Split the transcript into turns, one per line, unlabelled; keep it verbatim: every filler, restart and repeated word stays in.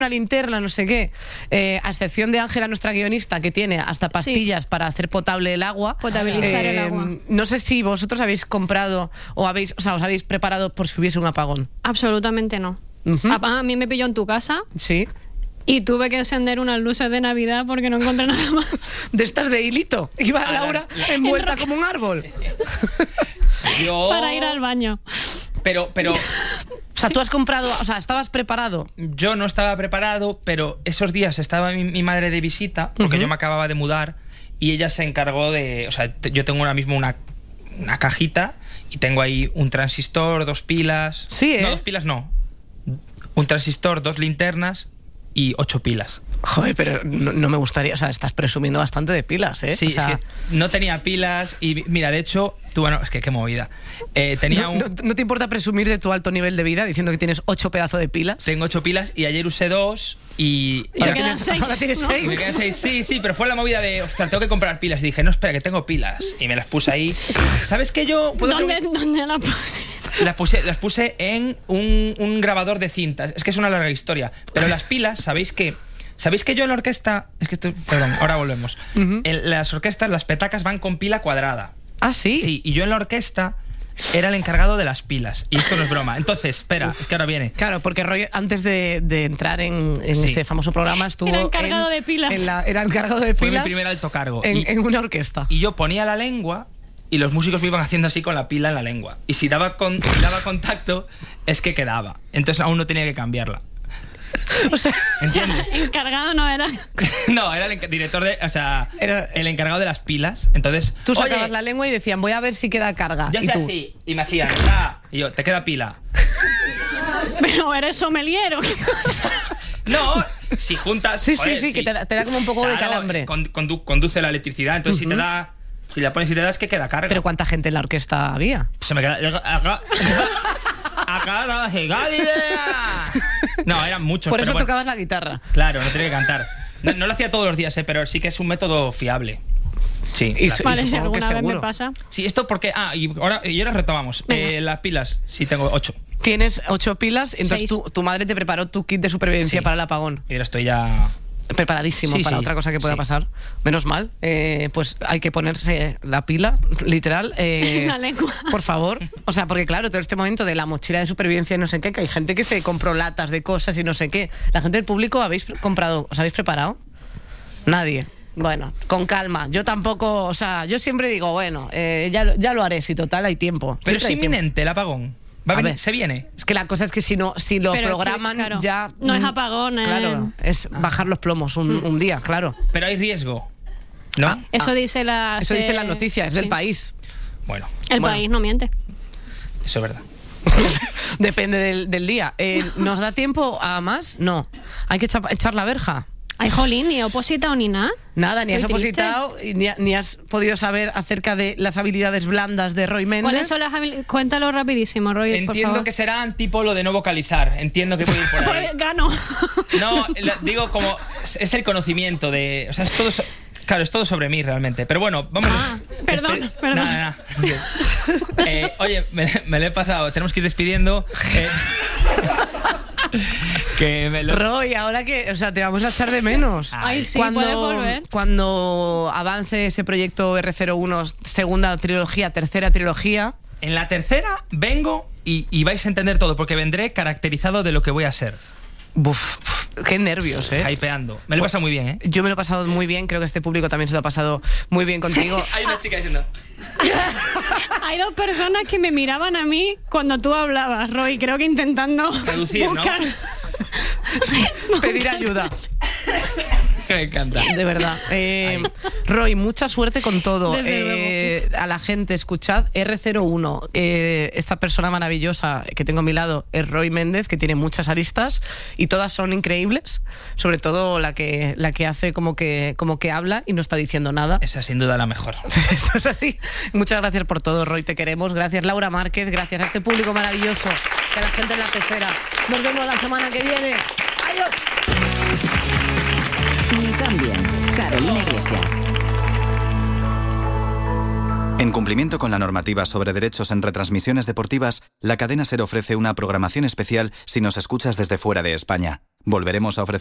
una linterna, no sé qué, eh, a excepción de Ángela, nuestra guionista, que tiene hasta pastillas sí. para hacer potable el agua.
Potabilizar eh, el agua.
No sé si vosotros habéis comprado o habéis, o sea, os habéis preparado por si hubiese un apagón.
Absolutamente no. Uh-huh. A, a mí me pilló en tu casa.
Sí.
Y tuve que encender unas luces de Navidad porque no encontré nada más.
De estas de hilito. Iba a Laura la, la, envuelta como un árbol.
Yo...
Para ir al baño.
Pero, pero...
O sea, tú has comprado, o sea, estabas preparado.
Yo no estaba preparado, pero esos días estaba mi, mi madre de visita, porque uh-huh. yo me acababa de mudar, y ella se encargó de... O sea, yo tengo ahora mismo una, una cajita, y tengo ahí un transistor, dos pilas...
Sí, ¿eh?
No, dos pilas no. Un transistor, dos linternas y ocho pilas.
Joder, pero no, no me gustaría... O sea, estás presumiendo bastante de pilas, ¿eh?
Sí,
o sea...
es que no tenía pilas y mira, de hecho... Tú, bueno, es que qué movida. Eh, tenía
no,
un...
no, ¿No te importa presumir de tu alto nivel de vida diciendo que tienes ocho pedazos de pilas?
Tengo ocho pilas y ayer usé dos y...
Y ahora tienes seis.
Ahora tienes
¿no?
seis.
Me quedan seis. Sí, sí, pero fue la movida de... Ostras, tengo que comprar pilas. Y dije, no, espera, que tengo pilas. Y me las puse ahí. ¿Sabes qué yo...? ¿Puedo
¿Dónde,
hacer...
¿Dónde las puse?
Las puse, las puse en un, un grabador de cintas. Es que es una larga historia. Pero las pilas, ¿sabéis qué? ¿Sabéis que yo en la orquesta... Es que esto... Perdón, ahora volvemos. Uh-huh. En las orquestas, las petacas van con pila cuadrada.
¿Ah, sí?
Sí, y yo en la orquesta era el encargado de las pilas. Y esto no es broma. Entonces, espera, Uf. es que ahora viene.
Claro, porque Roy, antes de, de entrar en, en sí. ese famoso programa, estuvo...
Era encargado
en,
de pilas.
En la, era encargado de
Fue
pilas.
Fue mi primer alto cargo.
En,
y,
en una orquesta.
Y yo ponía la lengua y los músicos me iban haciendo así con la pila en la lengua. Y si daba, con, si daba contacto, es que quedaba. Entonces aún no tenía que cambiarla.
O sea,
¿entiendes?
O sea, encargado no era.
No, era el director de... O sea,
era
el encargado de las pilas. Entonces...
Tú sacabas la lengua y decían, voy a ver si queda carga.
Ya
y
sé
tú
así. Y me hacían, ah, y yo, te queda pila.
Pero eres sommelier, ¿o qué cosa?
No, si juntas...
Sí,
joder,
sí, sí,
si,
que te da, te da como un poco
claro,
de calambre.
Condu, conduce la electricidad. Entonces, uh-huh. si te da... Si la pones y te das, que queda carga.
¿Pero cuánta gente en la orquesta había?
Se me queda... Acá... Acá la idea. No, eran muchos.
Por eso
pero bueno,
tocabas la guitarra.
Claro, no tenía que cantar. No, no lo hacía todos los días, ¿eh? Pero sí que es un método fiable. Sí,
y,
claro.
Vale,
y
si alguna
que
vez
seguro.
me pasa.
Sí, esto porque... Ah, y ahora, y ahora retomamos. Eh, las pilas, sí, tengo ocho.
Tienes ocho pilas, entonces tu, tu madre te preparó tu kit de supervivencia
sí.
para el apagón.
Y ahora estoy ya...
Preparadísimo
sí,
para
sí,
otra cosa que pueda
sí.
pasar. Menos mal. Eh, pues hay que ponerse la pila, literal. Eh,
la lengua.
Por favor. O sea, porque claro, todo este momento de la mochila de supervivencia y no sé qué, que hay gente que se compró latas de cosas y no sé qué. La gente del público, ¿habéis comprado? ¿Os habéis preparado? Nadie. Bueno, con calma. Yo tampoco, o sea, yo siempre digo, bueno, eh, ya, ya lo haré, si total hay tiempo.
Pero
Siempre
es
hay
inminente
tiempo.
el apagón. Va a venir,
ver,
se viene.
Es que la cosa es que si no, si lo
Pero
programan
es que, claro,
ya...
No es apagón, eh.
Claro, es bajar los plomos un, un día, claro.
Pero hay riesgo, ¿no?
Ah, eso
ah,
dice la...
Eso
se...
dice la noticia, es
sí.
del país.
Bueno.
El
bueno.
país no miente.
Eso es verdad.
Depende del, del día. Eh, ¿Nos da tiempo a más? No. ¿Hay que echar, echar la verja?
Ay, jolín, ni opositado ni nada.
Nada, ni has
Muy triste.
opositado y ni, ni has podido saber acerca de las habilidades blandas de Roy Méndez.
¿Cuáles son las habilidades? Cuéntalo rapidísimo, Roy, por
Entiendo
favor.
que serán tipo lo de no vocalizar. Entiendo que voy a ir por ahí.
Pues gano.
No, la, digo como... Es el conocimiento de... O sea, es todo... So, claro, es todo sobre mí realmente. Pero bueno, vamos...
Ah, perdón,
Espe
perdón.
Nada, nada. Eh, oye, me, me lo he pasado. Tenemos que ir despidiendo. Eh, que me lo...
Roy, ahora que, o sea, te vamos a echar de menos.
Ay, sí,
cuando,
puedes volver.
Cuando avance ese proyecto R cero uno, segunda trilogía, tercera trilogía...
En la tercera vengo y, y vais a entender todo, porque vendré caracterizado de lo que voy a ser.
Buf, qué nervios, ¿eh?
Hypeando. Me lo he pasado muy bien, ¿eh?
Yo me lo he pasado muy bien, creo que este público también se lo ha pasado muy bien contigo.
Hay una chica diciendo...
Hay dos personas que me miraban a mí cuando tú hablabas, Roy, creo que intentando
Reducir,
buscar...
¿no?
Pedir ayuda.
Me encanta.
De verdad. Eh, Roy, mucha suerte con todo.
Desde
Eh, a la gente, escuchad R cero uno. Eh, esta persona maravillosa que tengo a mi lado es Roy Méndez, que tiene muchas aristas y todas son increíbles. Sobre todo la que, la que hace como que, como que habla y no está diciendo nada.
Esa es sin duda la mejor.
Esto es así. Muchas gracias por todo, Roy. Te queremos. Gracias, Laura Márquez. Gracias a este público maravilloso. Que a la gente en la pecera. Nos vemos la semana que viene. ¡Adiós!
Ni cambien. Carolina Iglesias.
En cumplimiento con la normativa sobre derechos en retransmisiones deportivas, la cadena SER ofrece una programación especial si nos escuchas desde fuera de España. Volveremos a ofrecer